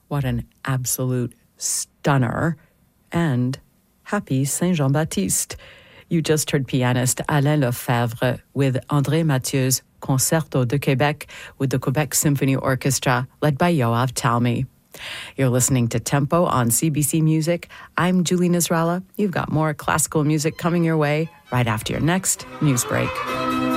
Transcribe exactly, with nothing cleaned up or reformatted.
What an absolute stunner. And happy Saint Jean-Baptiste. You just heard pianist Alain Lefebvre with André Mathieu's Concerto de Québec with the Quebec Symphony Orchestra, led by Yoav Talmy. You're listening to Tempo on C B C Music. I'm Julie Nisralla. You've got more classical music coming your way right after your next news break.